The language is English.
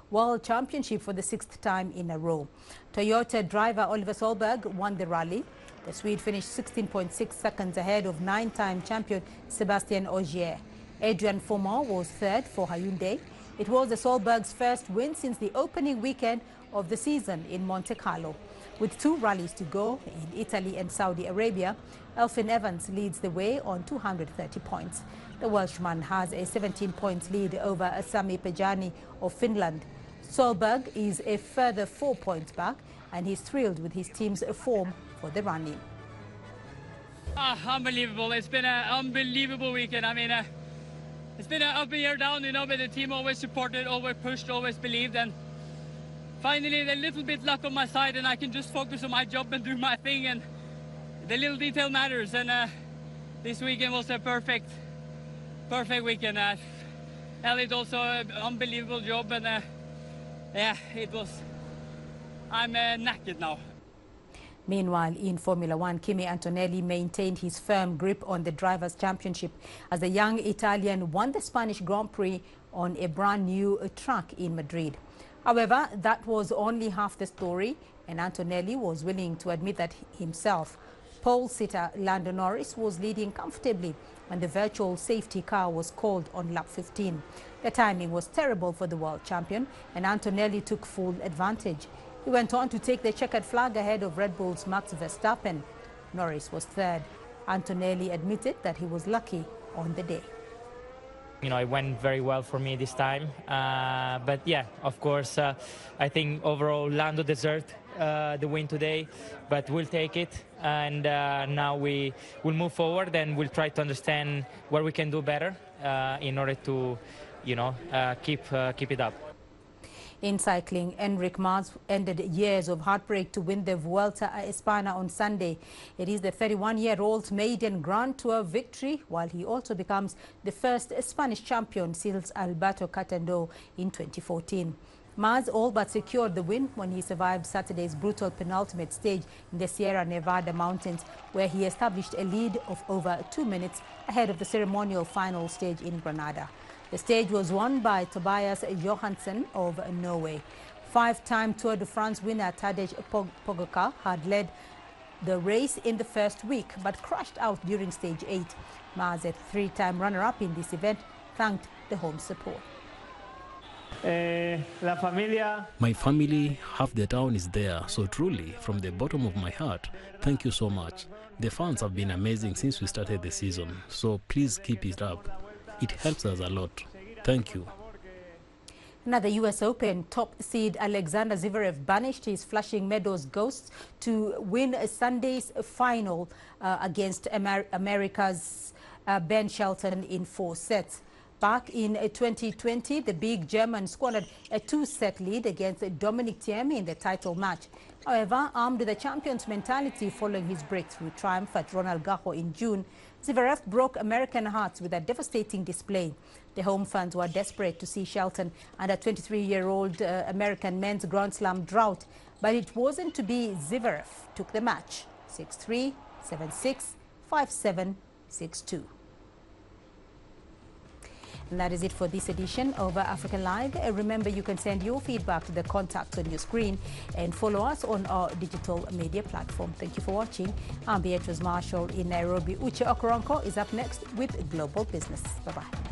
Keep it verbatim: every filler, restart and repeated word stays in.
World Championship for the sixth time in a row. Toyota driver Oliver Solberg won the rally. The Swede finished sixteen point six seconds ahead of nine-time champion Sebastian Ogier. Adrian Fourmont was third for Hyundai. It was the Solberg's first win since the opening weekend of the season in Monte Carlo. With two rallies to go in Italy and Saudi Arabia, Elfyn Evans leads the way on two hundred thirty points. The Welshman has a seventeen points lead over Sami Pejani of Finland. Solberg is a further four points back, and he's thrilled with his team's form for the rally. Ah, unbelievable. It's been an unbelievable weekend. I mean, uh, it's been an up and year down, you know, but the team always supported, always pushed, always believed. And finally, a little bit luck on my side, and I can just focus on my job and do my thing. And the little detail matters. And uh, this weekend was a perfect, perfect weekend. Uh, Elliot also an unbelievable job, and uh, yeah, it was. I'm uh, knackered now. Meanwhile, in Formula One, Kimi Antonelli maintained his firm grip on the Drivers' Championship as the young Italian won the Spanish Grand Prix on a brand new track in Madrid. However, that was only half the story, and Antonelli was willing to admit that himself. Pole sitter Lando Norris was leading comfortably when the virtual safety car was called on lap fifteen. The timing was terrible for the world champion, and Antonelli took full advantage. He went on to take the checkered flag ahead of Red Bull's Max Verstappen. Norris was third. Antonelli admitted that he was lucky on the day. You know, it went very well for me this time. Uh, but yeah, of course, uh, I think overall Lando deserved uh, the win today, but we'll take it. And uh, now we will move forward and we'll try to understand where we can do better uh, in order to, you know, uh, keep, uh, keep it up. In cycling, Enric Mas ended years of heartbreak to win the Vuelta a España on Sunday. It is the thirty-one-year-old's maiden Grand Tour victory, while he also becomes the first Spanish champion since Alberto Catendo in twenty fourteen. Mas all but secured the win when he survived Saturday's brutal penultimate stage in the Sierra Nevada mountains, where he established a lead of over two minutes ahead of the ceremonial final stage in Granada. The stage was won by Tobias Johansen of Norway. Five-time Tour de France winner Tadej Pogacar had led the race in the first week, but crashed out during stage eight. Mas, a three-time runner-up in this event, thanked the home support. Eh, la familia. My family, half the town is there, so truly, from the bottom of my heart, thank you so much. The fans have been amazing since we started the season, so please keep it up. It helps us a lot. Thank you. Another U S Open top seed Alexander Zverev banished his Flushing Meadows Ghosts to win Sunday's final uh, against Amer America's uh, Ben Shelton in four sets. Back in twenty twenty, the big German squandered a two-set lead against Dominic Thiem in the title match. However, armed with a champion's mentality following his breakthrough triumph at Roland Garros in June, Zverev broke American hearts with a devastating display. The home fans were desperate to see Shelton and a twenty-three-year-old uh, American men's Grand Slam drought, but it wasn't to be. Zverev took the match six three, seven six, five seven, six two. And that is it for this edition of African Live. Uh, remember, you can send your feedback to the contacts on your screen and follow us on our digital media platform. Thank you for watching. I'm Beatrice Marshall in Nairobi. Uche Okoronko is up next with Global Business. Bye-bye.